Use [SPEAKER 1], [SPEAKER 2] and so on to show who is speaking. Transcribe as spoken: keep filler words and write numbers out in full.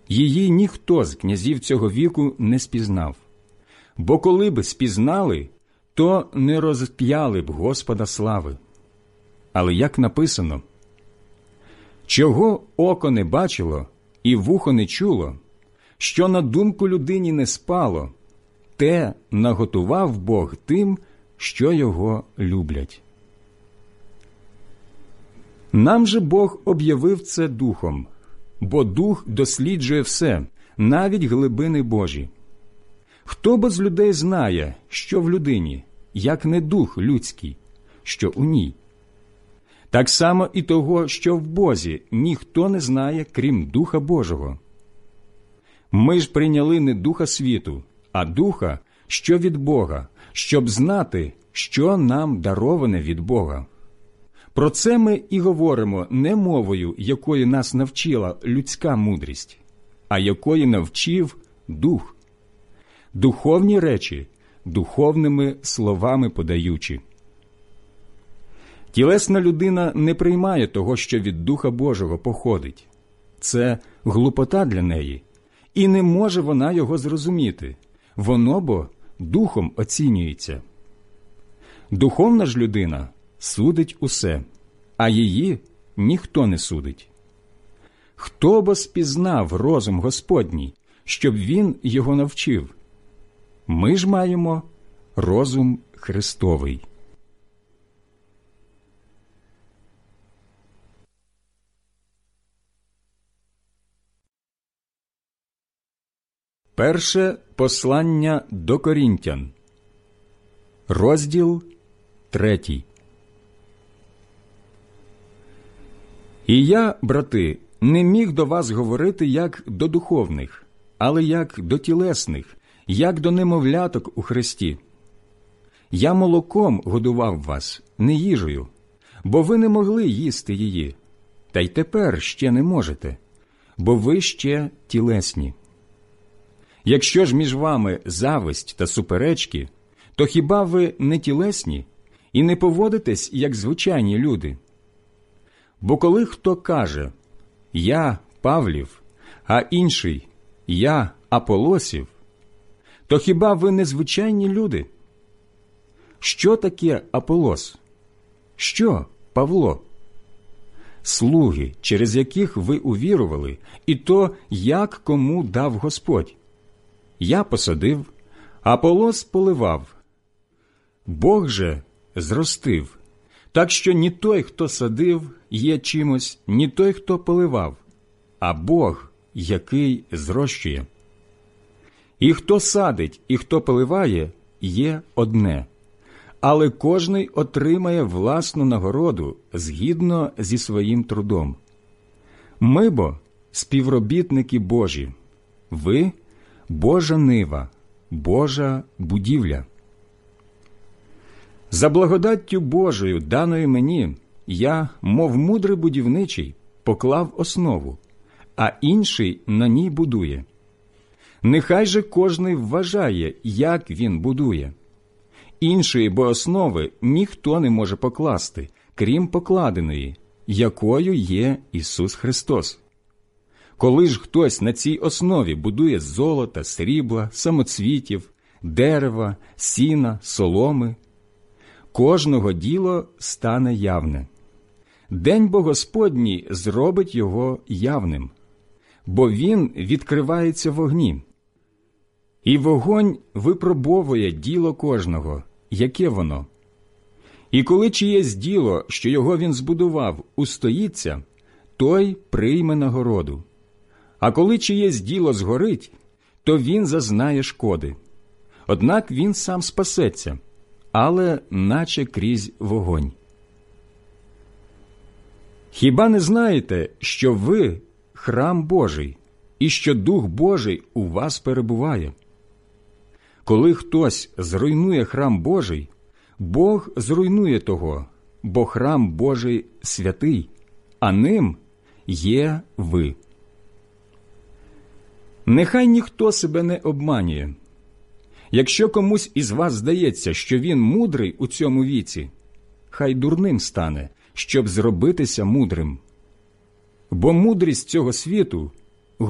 [SPEAKER 1] її ніхто з князів цього віку не спізнав. Бо коли б спізнали, то не розп'яли б Господа слави. Але як написано: «Чого око не бачило і вухо не чуло, що на думку людині не спало, те наготував Бог тим, що його люблять». Нам же Бог об'явив це Духом, бо Дух досліджує все, навіть глибини Божі. Хто бо з людей знає, що в людині, як не дух людський, що у ній? Так само і того, що в Бозі, ніхто не знає, крім Духа Божого. Ми ж прийняли не духа світу, а Духа, що від Бога, щоб знати, що нам дароване від Бога. Про це ми і говоримо не мовою, якою нас навчила людська мудрість, а якої навчив Дух. Духовні речі, духовними словами подаючи. Тілесна людина не приймає того, що від Духа Божого походить. Це глупота для неї, і не може вона його зрозуміти. Воно бо Духом оцінюється. Духовна ж людина судить усе, а її ніхто не судить. Хто бо спізнав розум Господній, щоб він його навчив? Ми ж маємо розум Христовий. Перше послання до Корінтян, розділ третій. І я, брати, не міг до вас говорити як до духовних, але як до тілесних, як до немовляток у Христі. Я молоком годував вас, не їжею, бо ви не могли їсти її, та й тепер ще не можете, бо ви ще тілесні. Якщо ж між вами зависть та суперечки, то хіба ви не тілесні і не поводитесь, як звичайні люди? Бо коли хто каже «Я Павлів», а інший «Я Аполосів», то хіба ви не звичайні люди? Що таке Аполос? Що Павло? Слуги, через яких ви увірували, і то, як кому дав Господь. Я посадив, Аполос поливав. Бог же зростив, так що ні той, хто садив, є чимось, ні той, хто поливав, а Бог, який зрощує. І хто садить, і хто поливає, є одне, але кожний отримає власну нагороду згідно зі своїм трудом. Ми бо співробітники Божі, ви – Божа нива, Божа будівля. За благодаттю Божою, даною мені, я, мов мудрий будівничий, поклав основу, а інший на ній будує. Нехай же кожний вважає, як він будує. Іншої бо основи ніхто не може покласти, крім покладеної, якою є Ісус Христос. Коли ж хтось на цій основі будує з золота, срібла, самоцвітів, дерева, сіна, соломи, кожного діло стане явне. День бо Господній зробить його явним, бо він відкривається в вогні. І вогонь випробовує діло кожного, яке воно. І коли чиєсь діло, що його він збудував, устоїться, той прийме нагороду. А коли чиєсь діло згорить, то він зазнає шкоди. Однак він сам спасеться, але наче крізь вогонь. Хіба не знаєте, що ви – храм Божий, і що Дух Божий у вас перебуває? Коли хтось зруйнує храм Божий, Бог зруйнує того, бо храм Божий святий, а ним є ви. Нехай ніхто себе не обманює. Якщо комусь із вас здається, що він мудрий у цьому віці, хай дурним стане, щоб зробитися мудрим. Бо мудрість цього світу